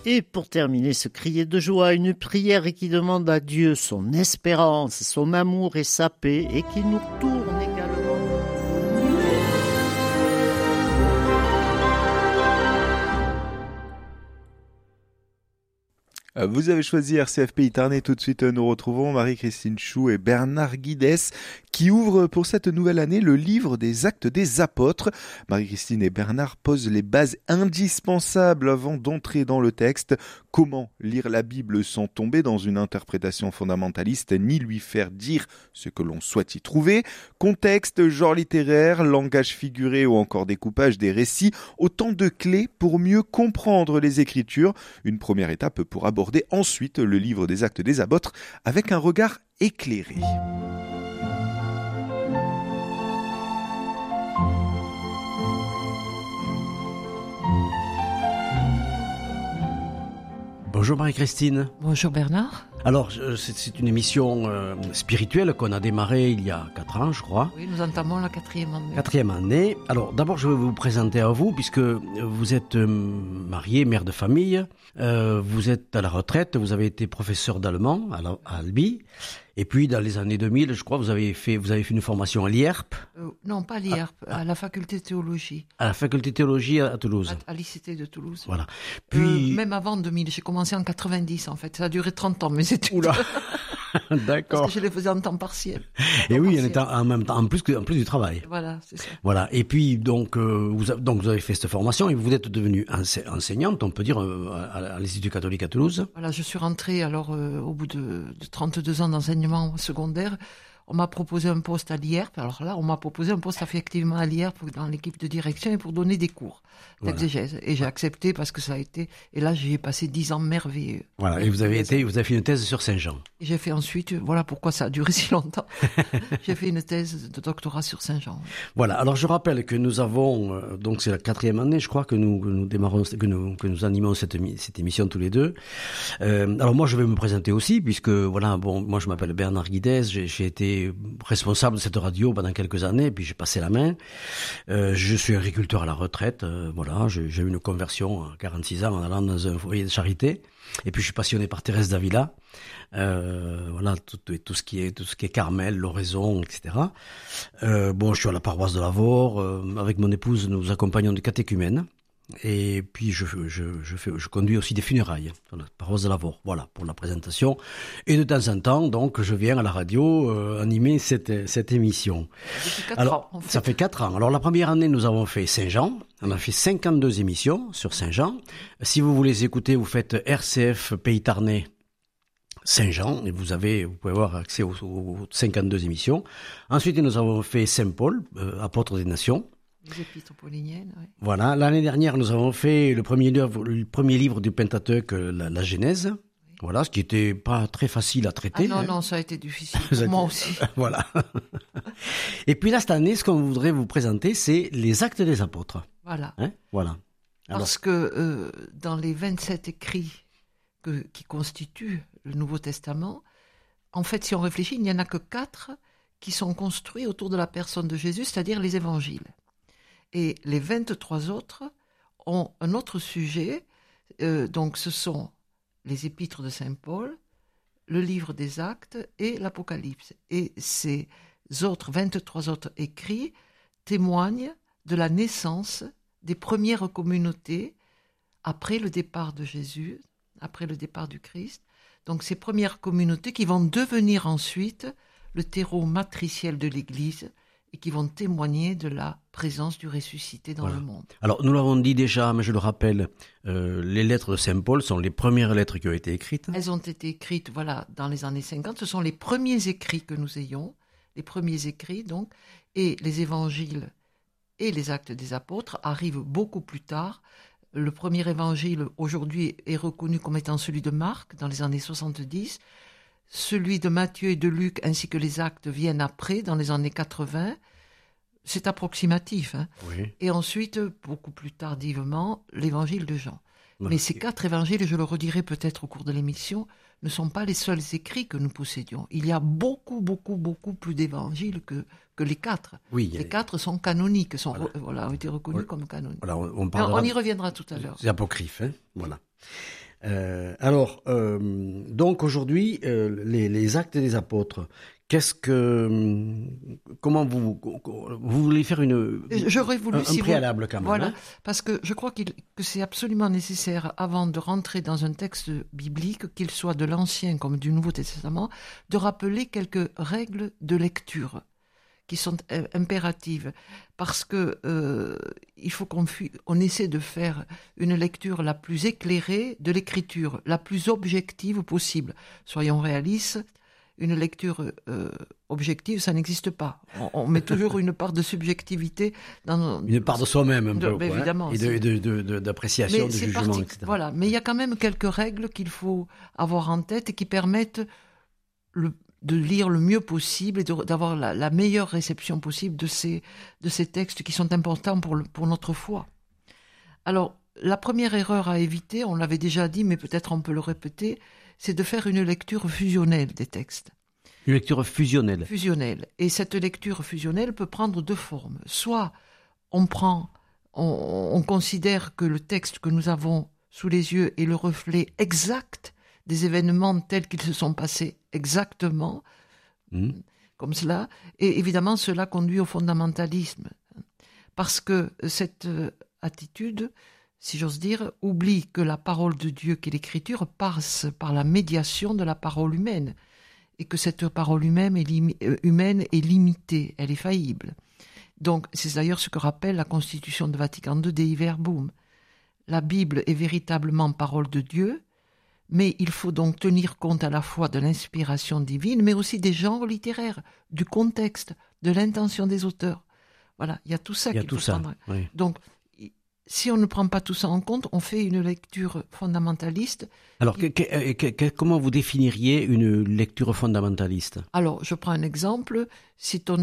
Et pour terminer ce crier de joie, une prière qui demande à Dieu son espérance, son amour et sa paix, et qui nous tourne également. Vous avez choisi RCF Pays Tarn. Tout de suite, nous retrouvons Marie-Christine Chou et Bernard Guides qui ouvrent pour cette nouvelle année le livre des Actes des Apôtres. Marie-Christine et Bernard posent les bases indispensables avant d'entrer dans le texte. Comment lire la Bible sans tomber dans une interprétation fondamentaliste ni lui faire dire ce que l'on souhaite y trouver. Contexte, genre littéraire, langage figuré ou encore découpage des récits, autant de clés pour mieux comprendre les Écritures. Une première étape pour aborder ensuite le livre des Actes des Apôtres avec un regard éclairé. Bonjour Marie-Christine. Bonjour Bernard. Alors, c'est une émission spirituelle qu'on a démarrée il y a 4 ans, je crois. Oui, nous entamons la 4e année. 4e année. Alors, d'abord, je vais vous présenter à vous, puisque vous êtes marié, mère de famille, vous êtes à la retraite, vous avez été professeur d'allemand à Albi, et puis dans les années 2000, je crois, vous avez fait une formation à l'IERP. Non, pas à l'IERP, à la faculté de théologie. À la faculté de théologie à Toulouse. À l'ICT de Toulouse. Voilà. Puis... même avant 2000, j'ai commencé en 90 en fait, ça a duré 30 ans mes études. Oula. D'accord. Parce que je les faisais en temps partiel. Et oui, en même temps, en plus du travail. Voilà, c'est ça. Voilà. Et puis donc vous avez fait cette formation et vous êtes devenue enseignante, on peut dire, à l'Institut catholique à Toulouse. Voilà, je suis rentrée alors au bout de 32 ans d'enseignement secondaire. On m'a proposé un poste à l'IERP. Alors là, on m'a proposé un poste effectivement à l'IERP dans l'équipe de direction et pour donner des cours d'exégèse. Et j'ai accepté parce que ça a été... Et là, j'y ai passé 10 ans merveilleux. Voilà, et vous avez fait une thèse sur Saint-Jean. Et j'ai fait ensuite, voilà pourquoi ça a duré si longtemps, j'ai fait une thèse de doctorat sur Saint-Jean. Voilà, alors je rappelle que nous avons, donc c'est la 4e année, je crois, que nous démarrons, que nous animons cette émission tous les deux. Alors moi, je vais me présenter aussi, puisque, voilà, bon, moi je m'appelle Bernard Guides, j'ai été responsable de cette radio pendant quelques années, puis j'ai passé la main. Je suis agriculteur à la retraite, voilà, j'ai eu une conversion à 46 ans en allant dans un foyer de charité, et puis je suis passionné par Thérèse d'Avila, voilà, tout ce qui est Carmel, l'oraison, etc. Bon, je suis à la paroisse de Lavore, avec mon épouse, nous accompagnons des catéchumènes. Et puis je conduis aussi des funérailles dans la paroisse de Lavore. Voilà pour la présentation. Et de temps en temps, donc, je viens à la radio animer cette émission. Depuis 4 Alors, ans, en fait. Ça fait 4 ans. Alors la première année, nous avons fait Saint-Jean. On a fait 52 émissions sur Saint-Jean. Si vous voulez écouter, vous faites RCF Pays Tarnais Saint-Jean, et vous pouvez avoir accès aux 52 émissions. Ensuite, nous avons fait Saint-Paul, apôtre des nations. Les épîtres pauliniennes, oui. Voilà, l'année dernière, nous avons fait le premier livre du Pentateuque, la Genèse. Oui. Voilà, ce qui n'était pas très facile à traiter. Ah non, ça a été difficile pour moi aussi. Voilà. Et puis là, cette année, ce qu'on voudrait vous présenter, c'est les Actes des Apôtres. Voilà. Voilà. Parce que dans les 27 écrits qui constituent le Nouveau Testament, en fait, si on réfléchit, il n'y en a que 4 qui sont construits autour de la personne de Jésus, c'est-à-dire les évangiles. Et les 23 autres ont un autre sujet, donc ce sont les épîtres de Saint Paul, le livre des Actes et l'Apocalypse. Et ces 23 autres écrits témoignent de la naissance des premières communautés après le départ de Jésus, après le départ du Christ. Donc ces premières communautés qui vont devenir ensuite le terreau matriciel de l'Église, et qui vont témoigner de la présence du ressuscité dans le monde. Alors, nous l'avons dit déjà, mais je le rappelle, les lettres de Saint Paul sont les premières lettres qui ont été écrites. Elles ont été écrites, voilà, dans les années 50. Ce sont les premiers écrits que nous ayons, les premiers écrits, donc, et les évangiles et les Actes des Apôtres arrivent beaucoup plus tard. Le premier évangile, aujourd'hui, est reconnu comme étant celui de Marc, dans les années 70. Celui de Matthieu et de Luc, ainsi que les Actes, viennent après, dans les années 80. C'est approximatif. Hein. Oui. Et ensuite, beaucoup plus tardivement, l'évangile de Jean. Voilà. Mais ces 4 évangiles, et je le redirai peut-être au cours de l'émission, ne sont pas les seuls écrits que nous possédions. Il y a beaucoup plus d'évangiles que les 4. Oui, les 4 sont canoniques, ont été reconnus comme canoniques. Voilà, on y reviendra tout à l'heure. C'est apocryphe, hein, voilà. Donc aujourd'hui, les actes des apôtres, comment vous voulez faire J'aurais voulu, un préalable quand même. Voilà, hein. parce que je crois que c'est absolument nécessaire, avant de rentrer dans un texte biblique, qu'il soit de l'Ancien comme du Nouveau Testament, de rappeler quelques règles de lecture qui sont impératives, parce que il faut qu'on essaie de faire une lecture la plus éclairée de l'écriture, la plus objective possible. Soyons réalistes. Une lecture objective, ça n'existe pas. On met toujours une part de subjectivité dans une part de soi-même un peu, évidemment, et d'appréciation, de jugement, etc. Voilà, mais il y a quand même quelques règles qu'il faut avoir en tête et qui permettent de lire le mieux possible et d'avoir la meilleure réception possible de ces textes qui sont importants pour notre foi. Alors, la première erreur à éviter, on l'avait déjà dit, mais peut-être on peut le répéter, c'est de faire une lecture fusionnelle des textes. Une lecture fusionnelle. Fusionnelle. Et cette lecture fusionnelle peut prendre deux formes. Soit on considère que le texte que nous avons sous les yeux est le reflet exact des événements tels qu'ils se sont passés exactement, comme cela. Et évidemment, cela conduit au fondamentalisme. Parce que cette attitude, si j'ose dire, oublie que la parole de Dieu, qui est l'Écriture, passe par la médiation de la parole humaine, et que cette parole humaine est limitée, elle est faillible. Donc, c'est d'ailleurs ce que rappelle la Constitution de Vatican II, Dei Verbum. La Bible est véritablement parole de Dieu, mais il faut donc tenir compte à la fois de l'inspiration divine, mais aussi des genres littéraires, du contexte, de l'intention des auteurs. Voilà, il y a tout ça qu'il faut prendre. Oui. Donc, si on ne prend pas tout ça en compte, on fait une lecture fondamentaliste. Alors, comment vous définiriez une lecture fondamentaliste ? Alors, je prends un exemple. Si on